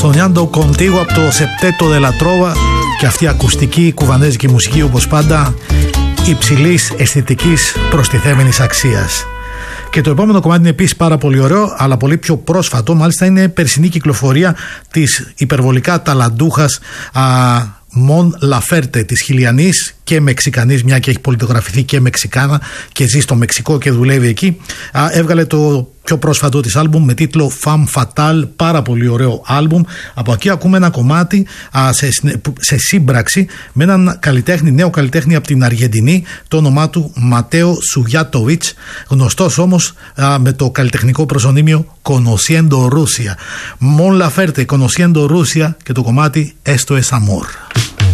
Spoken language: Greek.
Soñando Contigo από το Septeto de la Trova, και αυτή η ακουστική κουβανέζικη μουσική, όπως πάντα, υψηλής αισθητικής προστιθέμενης αξίας. Και το επόμενο κομμάτι είναι επίσης πάρα πολύ ωραίο, αλλά πολύ πιο πρόσφατο. Μάλιστα είναι περσινή κυκλοφορία της υπερβολικά ταλαντούχας Μον Λαφέρτε, της Χιλιανής και Μεξικανής, μια και έχει πολιτογραφηθεί και Μεξικάνα και ζει στο Μεξικό και δουλεύει εκεί. Έβγαλε το πιο πρόσφατο της άλμπουμ με τίτλο Femme Fatale, πάρα πολύ ωραίο άλμπουμ. Από εκεί ακούμε ένα κομμάτι σε σύμπραξη με έναν καλλιτέχνη, νέο καλλιτέχνη από την Αργεντινή, το όνομά του Ματέο Σουγιάτοβιτς, γνωστός όμως με το καλλιτεχνικό προσωνύμιο Conociendo Rusia. Mon Laferte, Conociendo Rusia, και το κομμάτι Esto es Amor.